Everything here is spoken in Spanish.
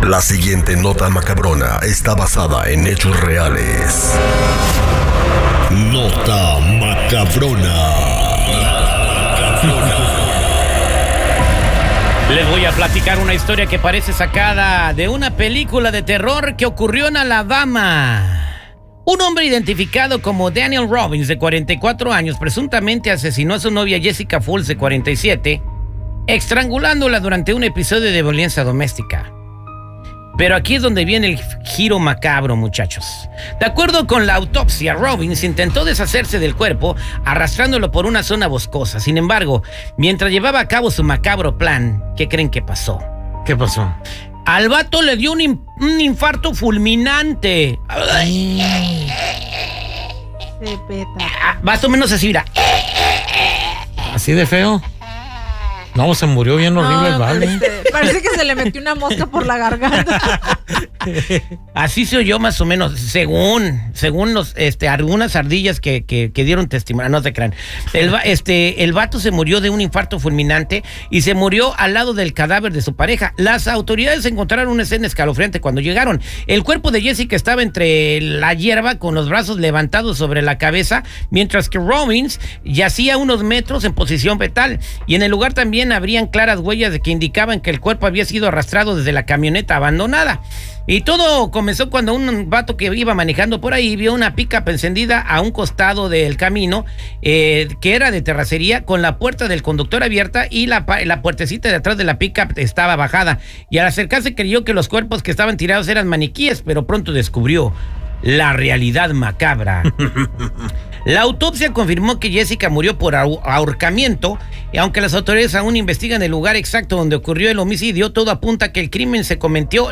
La siguiente nota macabrona está basada en hechos reales. Nota macabrona. Les voy a platicar una historia que parece sacada de una película de terror que ocurrió en Alabama. Un hombre identificado como Daniel Robbins, de 44 años, presuntamente asesinó a su novia Jessica Fultz, de 47, estrangulándola durante un episodio de violencia doméstica. Pero aquí es donde viene el giro macabro, muchachos. De acuerdo con la autopsia, Robbins intentó deshacerse del cuerpo arrastrándolo por una zona boscosa. Sin embargo, mientras llevaba a cabo su macabro plan, ¿qué creen que pasó? ¿Qué pasó? Al vato le dio un infarto fulminante. Más o menos así, mira. ¿Así de feo? No, se murió bien horrible el vale. Parece que se le metió una mosca por la garganta. Así se oyó más o menos, según los, algunas ardillas que dieron testimonio, no se crean. El vato se murió de un infarto fulminante y se murió al lado del cadáver de su pareja. Las autoridades encontraron una escena escalofriante cuando llegaron. El cuerpo de Jessica estaba entre la hierba con los brazos levantados sobre la cabeza, mientras que Robbins yacía a unos metros en posición fetal. Y en el lugar también habrían claras huellas de que indicaban que el cuerpo había sido arrastrado desde la camioneta abandonada. Y todo comenzó cuando un vato que iba manejando por ahí vio una pick-up encendida a un costado del camino, que era de terracería, con la puerta del conductor abierta y la puertecita de atrás de la pick-up estaba bajada. Y al acercarse creyó que los cuerpos que estaban tirados eran maniquíes, pero pronto descubrió la realidad macabra. La autopsia confirmó que Jessica murió por ahorcamiento, y aunque las autoridades aún investigan el lugar exacto donde ocurrió el homicidio, todo apunta a que el crimen se cometió